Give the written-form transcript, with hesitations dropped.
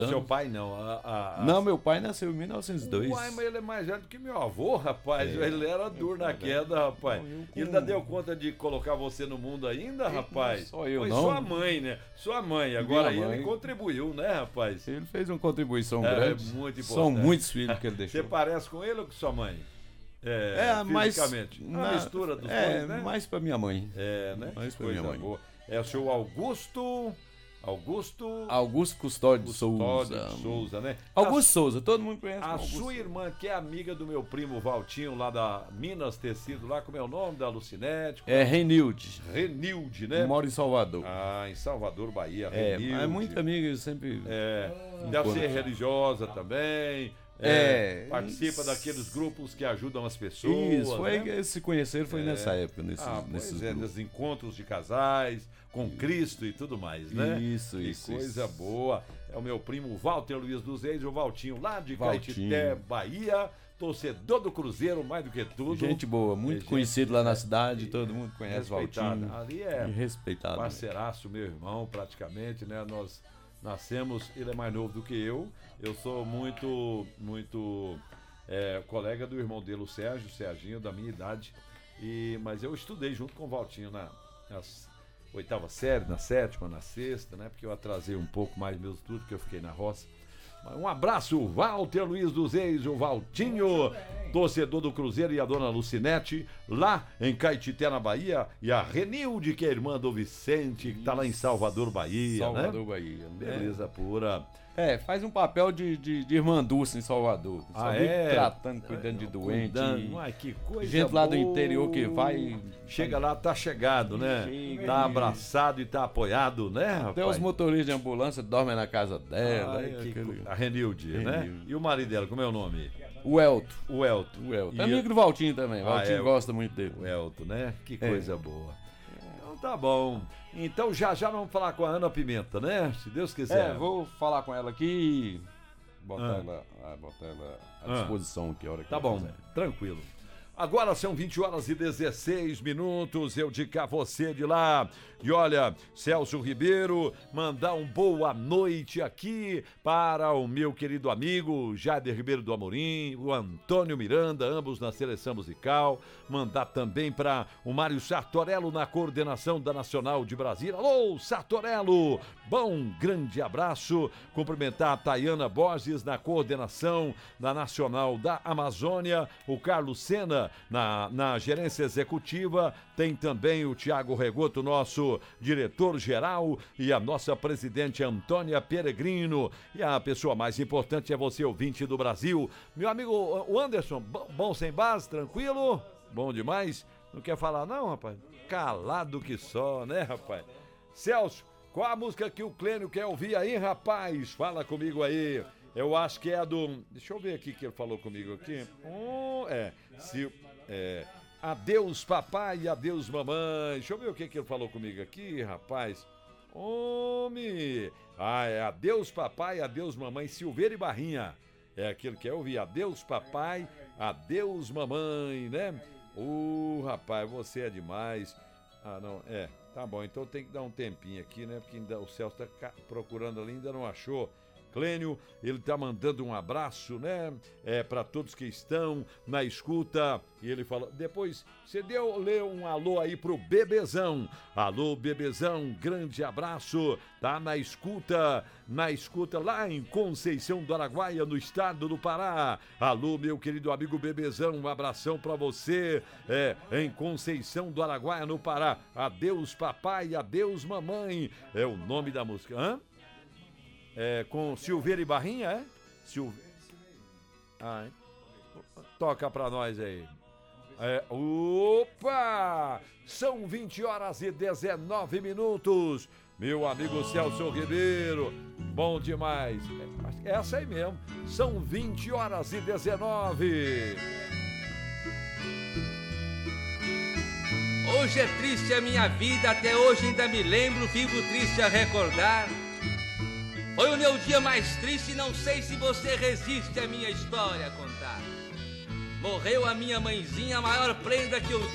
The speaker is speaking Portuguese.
Seu pai não? Não, meu pai nasceu em 1902. Uai, mas ele é mais velho do que meu avô, rapaz. Ele era duro na queda, rapaz. Ele ainda deu conta de colocar você no mundo ainda, rapaz? Só eu, Foi não. sua mãe, né? Sua mãe. Agora Minha ele mãe. contribuiu, né, rapaz? Ele fez uma contribuição grande. Muito importante. São muitos filhos que ele deixou. Você parece com ele ou com sua mãe? Mais fisicamente. Uma mistura dos dois, né? Mais pra minha mãe. Né? Mais pra Coisa minha mãe. boa. É o seu Augusto Custódio de Souza, né? Augusto Souza, todo mundo conhece. A sua irmã, que é amiga do meu primo Valtinho, lá da Minas Tecido, lá, como é o nome da Lucinete? É Renilde. Renilde, né? Mora em Salvador. Em Salvador, Bahia. Renilde. É muito amiga, eu sempre. Deve ser religiosa também. Participa daqueles grupos que ajudam as pessoas. Isso, se conheceram foi nessa época, nesses encontros de casais, com Cristo e tudo mais, né? Isso. Coisa boa. É o meu primo Walter Luiz dos Reis, o Valtinho, lá de Caetité, Bahia, torcedor do Cruzeiro, mais do que tudo. Gente boa, muito conhecido lá na cidade, todo mundo conhece o Valtinho. Ali respeitado. Parceiraço, meu irmão, praticamente, né? Nós nascemos, ele é mais novo do que eu sou muito colega do irmão dele, o Serginho, da minha idade, mas eu estudei junto com o Valtinho nas 8ª série, na 7ª, na 6ª, né, porque eu atrasei um pouco mais meus estudos, porque eu fiquei na roça. Um abraço, Walter Luiz dos Reis, o Valtinho, torcedor do Cruzeiro, e a dona Lucinete, lá em Caetité, na Bahia, e a Renilde, que é irmã do Vicente, que está lá em Salvador, Bahia, né? Bahia. Beleza pura. Faz um papel de irmã Dulce em Salvador. Tratando, cuidando de doente. Ai, que coisa gente lá do interior que vai... Chega lá, tá chegado, né? Tá abraçado e tá apoiado, né, rapaz? Até os motoristas de ambulância dormem na casa dela. A Renilde, né? E o marido dela, como é o nome? O Elto. E amigo do Valtinho também. Valtinho gosta muito dele. O Elto, né? Que coisa boa. Então tá bom. Então já vamos falar com a Ana Pimenta, né? Se Deus quiser. Vou falar com ela aqui e botar ela à disposição aqui a hora que tá bom, quiser. Tranquilo. Agora são 20h16, eu digo a você de lá. E olha, Celso Ribeiro, mandar um boa noite aqui para o meu querido amigo Jader Ribeiro do Amorim, o Antônio Miranda, ambos na seleção musical. Mandar também para o Mário Sartorello na coordenação da Nacional de Brasília. Alô, Sartorello! Bom, grande abraço. Cumprimentar a Tayana Borges na coordenação da Nacional da Amazônia, o Carlos Sena na gerência executiva, tem também o Tiago Regoto, nosso diretor-geral, e a nossa presidente Antônia Peregrino. E a pessoa mais importante é você, ouvinte do Brasil. Meu amigo o Anderson, bom sem base, tranquilo? Bom demais? Não quer falar não, rapaz? Calado que só, né, rapaz? Celso, qual a música que o Clênio quer ouvir aí, rapaz? Fala comigo aí. Eu acho que é a do... Deixa eu ver aqui que ele falou comigo aqui. Adeus papai, adeus mamãe. Deixa eu ver o que ele falou comigo aqui, rapaz. Homem! É adeus papai, adeus mamãe, Silveira e Barrinha. É aquilo que eu ouvi. Adeus papai, adeus mamãe, né? Rapaz, você é demais. Não, tá bom, então tem que dar um tempinho aqui, né? Porque ainda o Celso tá procurando ali, ainda não achou. Clênio, ele tá mandando um abraço, né? Para todos que estão na escuta. E ele fala, depois você leu um alô aí pro Bebezão. Alô, Bebezão, grande abraço. Tá na escuta lá em Conceição do Araguaia, no estado do Pará. Alô, meu querido amigo Bebezão, um abração para você. Em Conceição do Araguaia, no Pará. Adeus papai, adeus mamãe. É o nome da música, com Silveira e Barrinha, toca pra nós aí. Opa! São 20h19. Meu amigo Celso Ribeiro, bom demais. Essa aí mesmo. São 20h19. Hoje é triste a minha vida, até hoje ainda me lembro, vivo triste a recordar. Foi o meu dia mais triste, não sei se você resiste à minha história a contar. Morreu a minha mãezinha, a maior prenda que eu